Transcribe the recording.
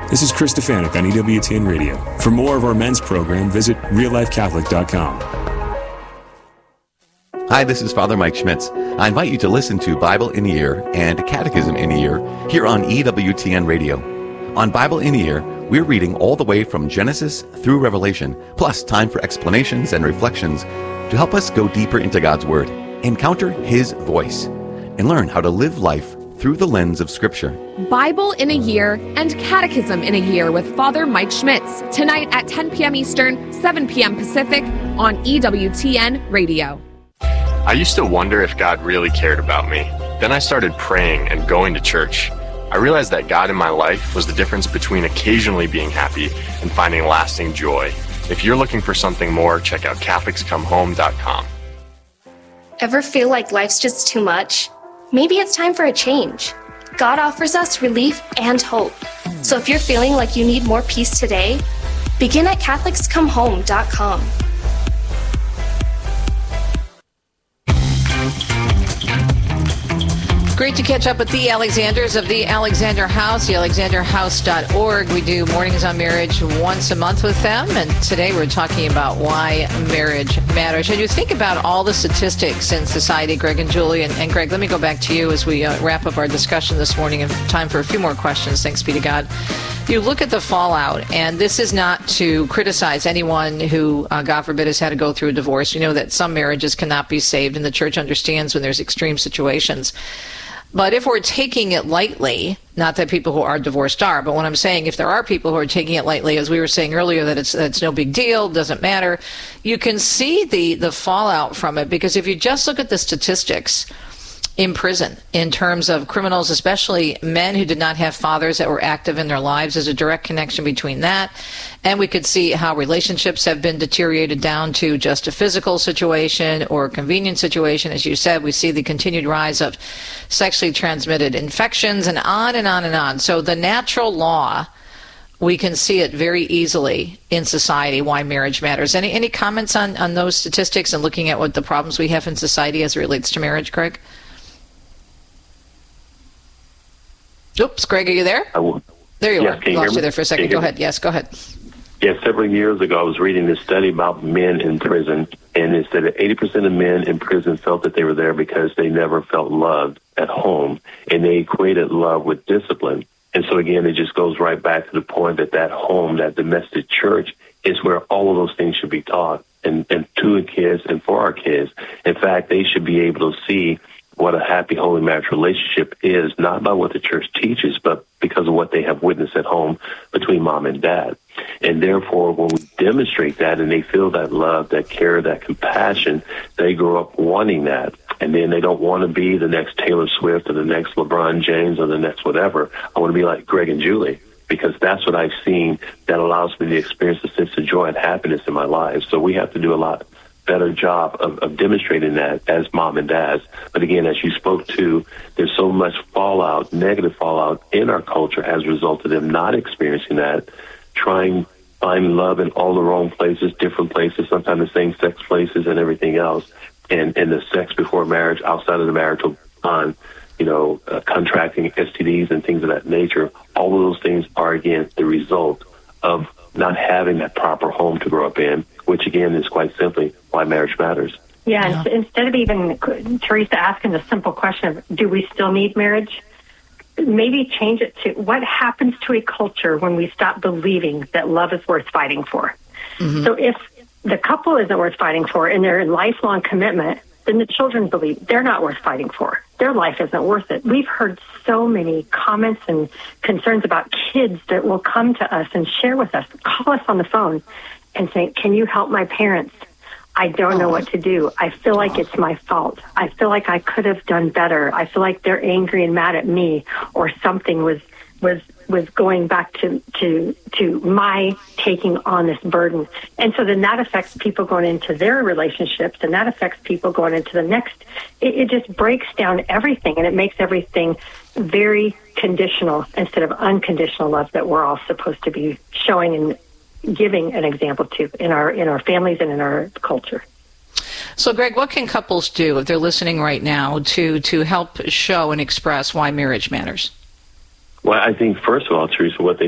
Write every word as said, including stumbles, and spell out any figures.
This is Chris Stefanik on E W T N Radio. For more of our men's program, visit real life catholic dot com. Hi, this is Father Mike Schmitz. I invite you to listen to Bible in a Year and Catechism in a Year here on E W T N Radio. On Bible in a Year, we're reading all the way from Genesis through Revelation, plus time for explanations and reflections to help us go deeper into God's Word, encounter His voice, and learn how to live life through the lens of Scripture. Bible in a Year and Catechism in a Year with Father Mike Schmitz, tonight at ten p.m. Eastern, seven p.m. Pacific on E W T N Radio. I used to wonder if God really cared about me. Then I started praying and going to church. I realized that God in my life was the difference between occasionally being happy and finding lasting joy. If you're looking for something more, check out Catholics Come Home dot com. Ever feel like life's just too much? Maybe it's time for a change. God offers us relief and hope. So if you're feeling like you need more peace today, begin at Catholics Come Home dot com. Great to catch up with the Alexanders of the Alexander House, the alexander house dot org. We do Mornings on Marriage once a month with them, and today we're talking about why marriage matters. And you think about all the statistics in society, Greg and Julie, and, and Greg, let me go back to you as we uh, wrap up our discussion this morning and time for a few more questions, thanks be to God. You look at the fallout, and this is not to criticize anyone who, uh, God forbid, has had to go through a divorce. You know that some marriages cannot be saved, and the church understands when there's extreme situations. But if we're taking it lightly, not that people who are divorced are, but what I'm saying, if there are people who are taking it lightly, as we were saying earlier, that it's, it's no big deal, doesn't matter, you can see the, the fallout from it, because if you just look at the statistics in prison, in terms of criminals, especially men who did not have fathers that were active in their lives, there's a direct connection between that. And we could see how relationships have been deteriorated down to just a physical situation or a convenient situation. As you said, we see the continued rise of sexually transmitted infections and on and on and on. So the natural law, we can see it very easily in society, why marriage matters. Any any comments on, on those statistics and looking at what the problems we have in society as it relates to marriage, Greg? Oops, Greg, are you there? I will. There you yes, are. Can you Lost hear me? you there for a second. Can you Go hear ahead. Yes, go ahead. Yes, several years ago, I was reading this study about men in prison, and it said that eighty percent of men in prison felt that they were there because they never felt loved at home, and they equated love with discipline. And so, again, it just goes right back to the point that that home, that domestic church, is where all of those things should be taught, and, and to the kids and for our kids. In fact, they should be able to see what a happy, holy marriage relationship is, not by what the church teaches, but because of what they have witnessed at home between mom and dad. And therefore, when we demonstrate that and they feel that love, that care, that compassion, they grow up wanting that. And then they don't want to be the next Taylor Swift or the next LeBron James or the next whatever. I want to be like Greg and Julie, because that's what I've seen that allows me to experience a sense of joy and happiness in my life. So we have to do a lot better job of, of demonstrating that as mom and dads. But again, as you spoke to, there's so much fallout, negative fallout in our culture as a result of them not experiencing that, trying to find love in all the wrong places, different places, sometimes the same sex places and everything else. And, and the sex before marriage, outside of the marital bond, you know, uh, contracting S T Ds and things of that nature. All of those things are, again, the result of not having that proper home to grow up in, which, again, is quite simply why marriage matters. Yeah, yeah. Instead of even, Teresa, asking the simple question of, do we still need marriage? Maybe change it to, what happens to a culture when we stop believing that love is worth fighting for? Mm-hmm. So if the couple isn't worth fighting for and they're in lifelong commitment, then the children believe they're not worth fighting for. Their life isn't worth it. We've heard so many comments and concerns about kids that will come to us and share with us, call us on the phone and say, can you help my parents? I don't know what to do. I feel like it's my fault. I feel like I could have done better. I feel like they're angry and mad at me, or something was was was going back to to to my taking on this burden. And so then that affects people going into their relationships, and that affects people going into the next. It, it just breaks down everything, and it makes everything very conditional instead of unconditional love that we're all supposed to be showing and giving an example to in our in our families and in our culture. So, Greg, what can couples do if they're listening right now to to help show and express why marriage matters? Well, I think, first of all, Teresa, what they